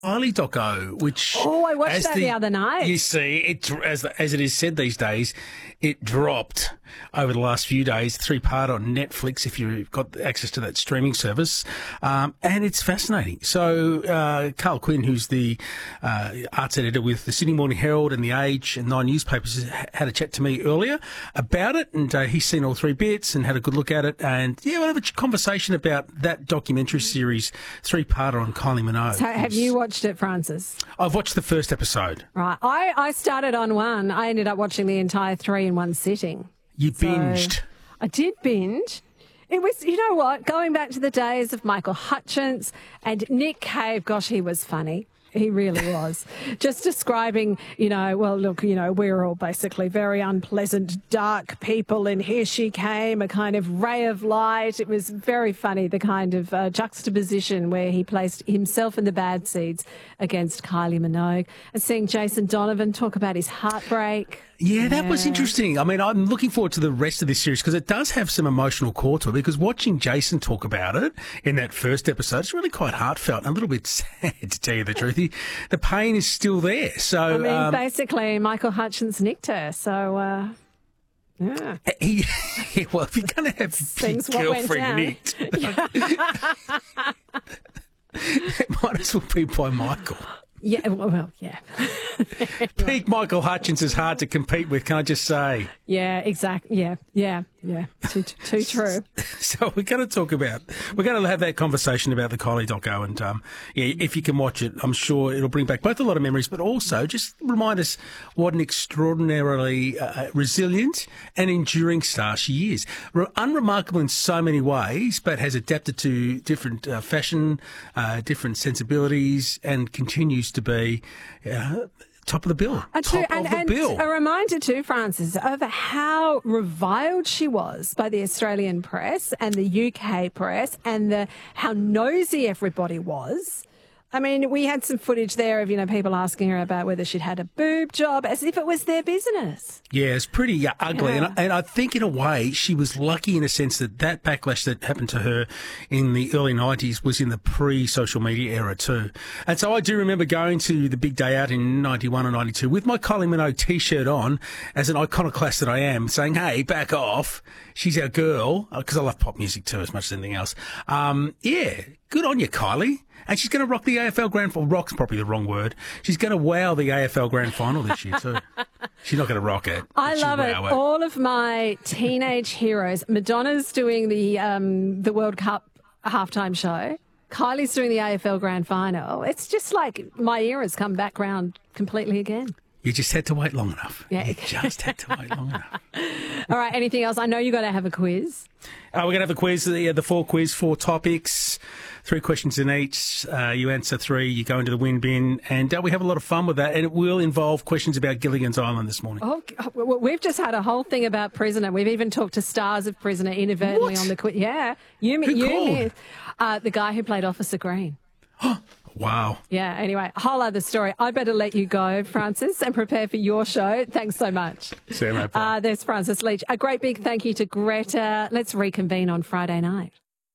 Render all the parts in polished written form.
Kylie doco, which... Oh, I watched that the other night. You see, as it is said these days, it dropped over the last few days, 3-part on Netflix if you've got access to that streaming service, and it's fascinating. So Carl Quinn, who's the arts editor with the Sydney Morning Herald and The Age and Nine newspapers, had a chat to me earlier about it, and he's seen all 3 bits and had a good look at it, and we'll have a conversation about that documentary series, 3-parter on Kylie Minogue. So have you watched it, Francis? I've watched the first episode. Right. I started on 1. I ended up watching the entire 3 in one sitting. You binged. I did binge. It was, you know what, going back to the days of Michael Hutchence and Nick Cave, gosh, he was funny. He really was. Just describing, we're all basically very unpleasant, dark people, and here she came, a kind of ray of light. It was very funny, the kind of juxtaposition where he placed himself in the bad seeds against Kylie Minogue, and seeing Jason Donovan talk about his heartbreak. Yeah, that was interesting. I mean, I'm looking forward to the rest of this series because it does have some emotional core to it, because watching Jason talk about it in that first episode, it's really quite heartfelt and a little bit sad, to tell you the truth. The pain is still there. So, basically, Michael Hutchence nicked her, so... Yeah. Well, if you're going to have your girlfriend nicked, it might as well be by Michael. Yeah, well, yeah. Peak Michael Hutchence is hard to compete with, can I just say? Yeah, exactly. Yeah. Too true. So we're going to have that conversation about the Kylie doco, and if you can watch it, I'm sure it'll bring back both a lot of memories, but also just remind us what an extraordinarily resilient and enduring star she is. Unremarkable in so many ways, but has adapted to different fashion, different sensibilities, and continues to be top of the bill. A reminder too, Francis, of how reviled she was by the Australian press and the UK press, and how nosy everybody was. I mean, we had some footage there of, people asking her about whether she'd had a boob job, as if it was their business. Yeah, it's pretty ugly. Yeah. And I think, in a way, she was lucky in a sense that backlash that happened to her in the early 90s was in the pre-social media era too. And so I do remember going to the big day out in 91 or 92 with my Kylie Minogue T-shirt on, as an iconoclast that I am, saying, hey, back off. She's our girl, because I love pop music too as much as anything else. Good on you, Kylie. And she's going to rock the AFL Grand Final. Rock's probably the wrong word. She's going to wow the AFL Grand Final this year too. She's not going to rock it. I love it. All of my teenage heroes. Madonna's doing the World Cup halftime show. Kylie's doing the AFL Grand Final. It's just like my era's come back round completely again. You just had to wait long enough. Yeah. You just had to wait long enough. All right, anything else? I know you've got to have a quiz. We're going to have a quiz, the 4 topics, 3 questions in each. You answer 3, you go into the win bin, and we have a lot of fun with that, and it will involve questions about Gilligan's Island this morning. Oh, we've just had a whole thing about Prisoner. We've even talked to stars of Prisoner inadvertently on the quiz. Yeah. Who called? The guy who played Officer Green. Wow. Yeah, anyway, a whole other story. I better let you go, Francis, and prepare for your show. Thanks so much. See you, mate. There's Francis Leach. A great big thank you to Greta. Let's reconvene on Friday night.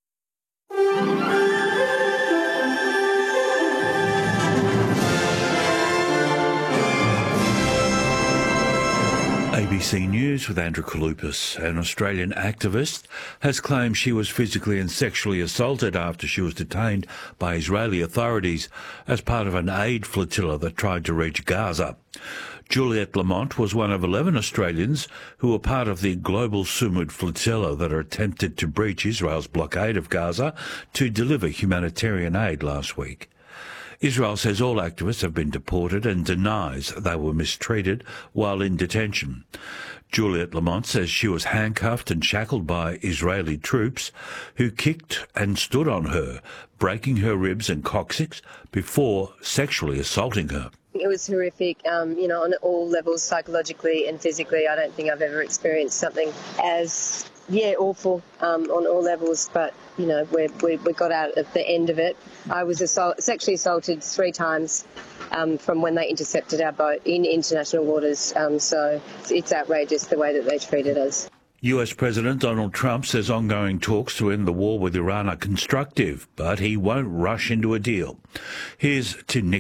ABC News with Andrew Kalupas. An Australian activist has claimed she was physically and sexually assaulted after she was detained by Israeli authorities as part of an aid flotilla that tried to reach Gaza. Juliette Lamont was one of 11 Australians who were part of the global Sumud flotilla that attempted to breach Israel's blockade of Gaza to deliver humanitarian aid last week. Israel says all activists have been deported and denies they were mistreated while in detention. Juliette Lamont says she was handcuffed and shackled by Israeli troops who kicked and stood on her, breaking her ribs and coccyx before sexually assaulting her. It was horrific, on all levels, psychologically and physically. I don't think I've ever experienced something as, awful on all levels. But, we got out at the end of it. I was sexually assaulted 3 times from when they intercepted our boat in international waters. So it's outrageous the way that they treated us. US President Donald Trump says ongoing talks to end the war with Iran are constructive, but he won't rush into a deal. Here's to Nick